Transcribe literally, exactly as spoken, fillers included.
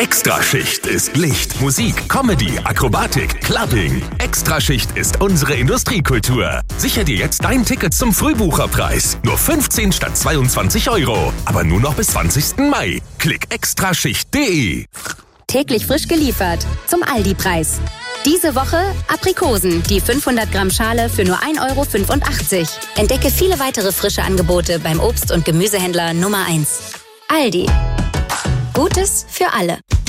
Extraschicht ist Licht, Musik, Comedy, Akrobatik, Clubbing. Extraschicht ist unsere Industriekultur. Sicher dir jetzt dein Ticket zum Frühbucherpreis. Nur fünfzehn statt zweiundzwanzig Euro. Aber nur noch bis zwanzigsten Mai. Klick extraschicht punkt de. Täglich frisch geliefert. Zum Aldi-Preis. Diese Woche Aprikosen, die fünfhundert Gramm Schale für nur ein Euro fünfundachtzig. Entdecke viele weitere frische Angebote beim Obst- und Gemüsehändler Nummer eins. Aldi. Gutes für alle.